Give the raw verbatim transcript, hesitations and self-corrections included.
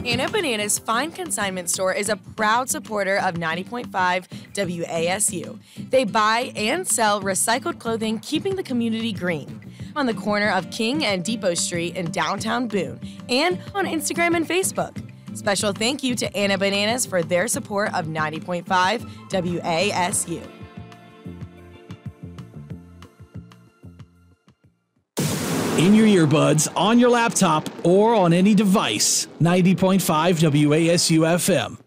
Anna Bananas Fine Consignment Store is a proud supporter of ninety point five W A S U. They buy and sell recycled clothing, keeping the community green. On the corner of King and Depot Street in downtown Boone, and on Instagram and Facebook. Special thank you to Anna Bananas for their support of ninety point five W A S U. In your earbuds, on your laptop, or on any device, ninety point five W A S U F M.